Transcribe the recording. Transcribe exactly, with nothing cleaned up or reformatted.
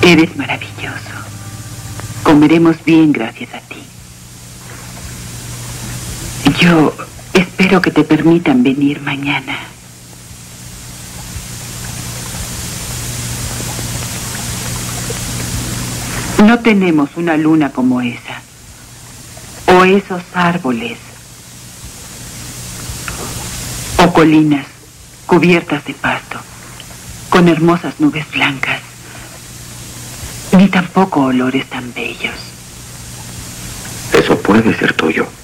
Eres maravilloso. Comeremos bien gracias a ti. Yo espero que te permitan venir mañana. No tenemos una luna como esa, o esos árboles, o colinas cubiertas de pasto, con hermosas nubes blancas, ni tampoco olores tan bellos. Eso puede ser tuyo.